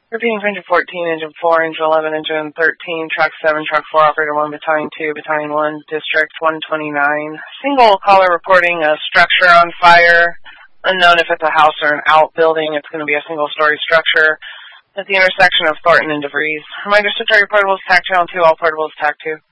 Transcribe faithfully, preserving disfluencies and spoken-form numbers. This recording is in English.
Repeating for engine fourteen, engine four, engine eleven, engine thirteen, track seven, track four, operator one, battalion two, battalion one, district one twenty-nine. Single caller reporting a structure on fire. Unknown if it's a house or an outbuilding. It's going to be a single-story structure at the intersection of Thornton and DeVries. Reminder, Secretary Portables, TAC Channel two, all portables, TAC two.